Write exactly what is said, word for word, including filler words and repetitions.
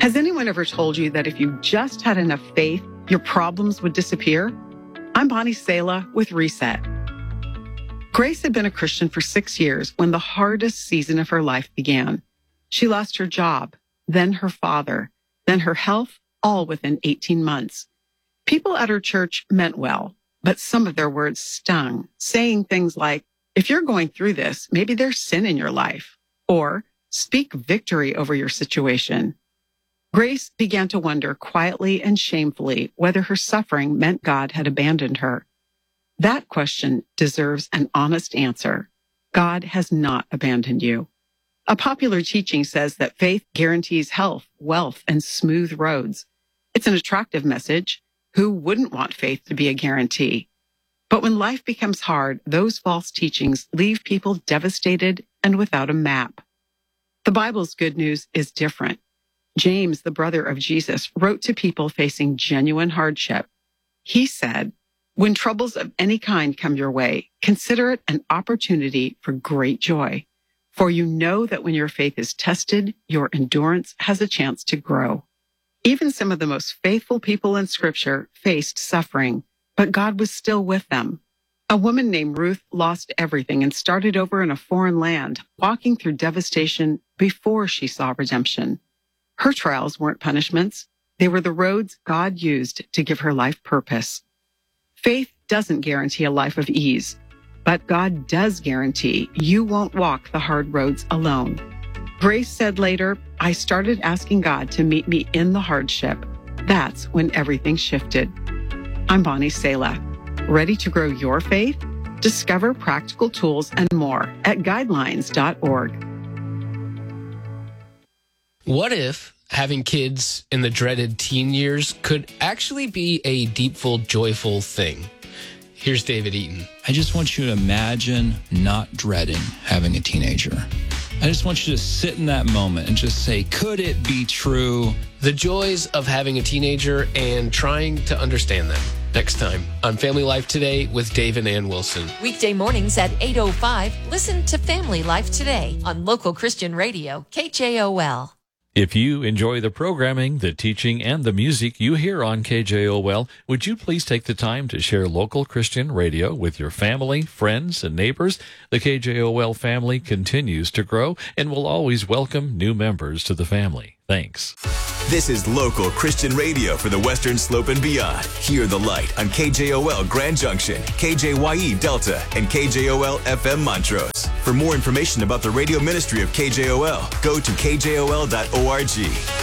Has anyone ever told you that if you just had enough faith, your problems would disappear? I'm Bonnie Sala with Reset. Grace had been a Christian for six years when the hardest season of her life began. She lost her job, then her father, then her health, all within eighteen months. People at her church meant well, but some of their words stung, saying things like, if you're going through this, maybe there's sin in your life, or speak victory over your situation. Grace began to wonder quietly and shamefully whether her suffering meant God had abandoned her. That question deserves an honest answer. God has not abandoned you. A popular teaching says that faith guarantees health, wealth, and smooth roads. It's an attractive message. Who wouldn't want faith to be a guarantee? But when life becomes hard, those false teachings leave people devastated and without a map. The Bible's good news is different. James, the brother of Jesus, wrote to people facing genuine hardship. He said, when troubles of any kind come your way, consider it an opportunity for great joy. For you know that when your faith is tested, your endurance has a chance to grow. Even some of the most faithful people in Scripture faced suffering, but God was still with them. A woman named Ruth lost everything and started over in a foreign land, walking through devastation before she saw redemption. Her trials weren't punishments. They were the roads God used to give her life purpose. Faith doesn't guarantee a life of ease, but God does guarantee you won't walk the hard roads alone. Grace said later, I started asking God to meet me in the hardship. That's when everything shifted. I'm Bonnie Sala. Ready to grow your faith? Discover practical tools and more at guidelines dot org. What if having kids in the dreaded teen years could actually be a deepful, joyful thing? Here's David Eaton. I just want you to imagine not dreading having a teenager. I just want you to sit in that moment and just say, could it be true? The joys of having a teenager and trying to understand them. Next time on Family Life Today with Dave and Ann Wilson. Weekday mornings at eight oh five, listen to Family Life Today on local Christian radio, K J O L. If you enjoy the programming, the teaching, and the music you hear on K J O L, would you please take the time to share local Christian radio with your family, friends, and neighbors? The K J O L family continues to grow and will always welcome new members to the family. Thanks. This is local Christian radio for the Western Slope and beyond. Hear the light on K J O L Grand Junction, K J Y E Delta, and K J O L F M Montrose. For more information about the radio ministry of K J O L, go to K J O L dot org.